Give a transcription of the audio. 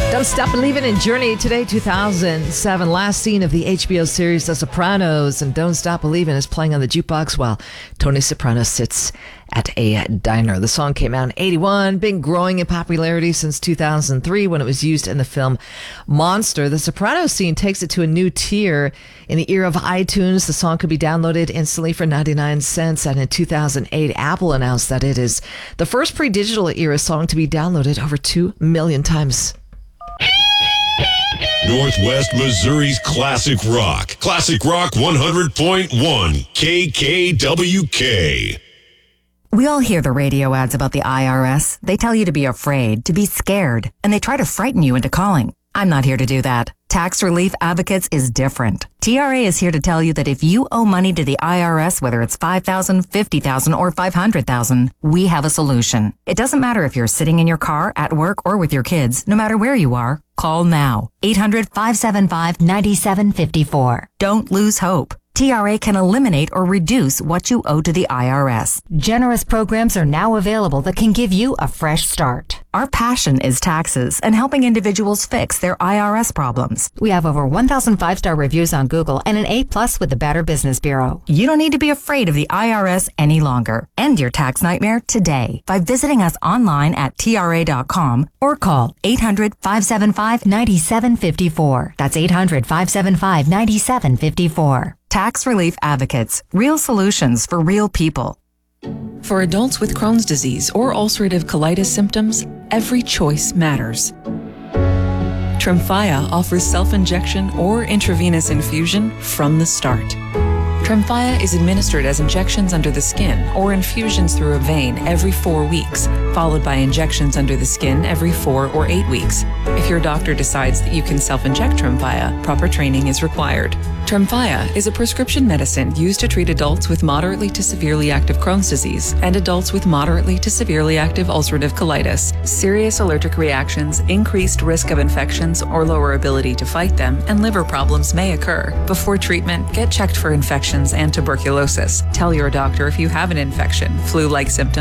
Don't Stop Believing in Journey today, 2007. Last scene of the HBO series The Sopranos, and Don't Stop Believing is playing on the jukebox while Tony Soprano sits at a diner. The song came out in 81, been growing in popularity since 2003 when it was used in the film Monster. The Sopranos scene takes it to a new tier. In the era of iTunes, the song could be downloaded instantly for 99 cents, and in 2008, Apple announced that it is the first pre-digital era song to be downloaded over 2 million times. Northwest Missouri's Classic Rock. Classic Rock 100.1 KKWK. We all hear the radio ads about the IRS. They tell you to be afraid, to be scared, and they try to frighten you into calling. I'm not here to do that. Tax Relief Advocates is different. TRA is here to tell you that if you owe money to the IRS, whether it's $5,000, $50,000, or $500,000, we have a solution. It doesn't matter if you're sitting in your car, at work, or with your kids. No matter where you are, call now. 800-575-9754. Don't lose hope. TRA can eliminate or reduce what you owe to the IRS. Generous programs are now available that can give you a fresh start. Our passion is taxes and helping individuals fix their IRS problems. We have over 1,000 5-star reviews on Google and an A+ with the Better Business Bureau. You don't need to be afraid of the IRS any longer. End your tax nightmare today by visiting us online at TRA.com or call 800-575-9754. That's 800-575-9754. Tax Relief Advocates. Real solutions for real people. For adults with Crohn's disease or ulcerative colitis symptoms, every choice matters. Tremfya offers self-injection or intravenous infusion from the start. Tremfya is administered as injections under the skin or infusions through a vein every 4 weeks, followed by injections under the skin every 4 or 8 weeks. If your doctor decides that you can self-inject Tremfya, proper training is required. Tremfya is a prescription medicine used to treat adults with moderately to severely active Crohn's disease and adults with moderately to severely active ulcerative colitis. Serious allergic reactions, increased risk of infections or lower ability to fight them, and liver problems may occur. Before treatment, get checked for infections and tuberculosis. Tell your doctor if you have an infection, flu-like symptoms,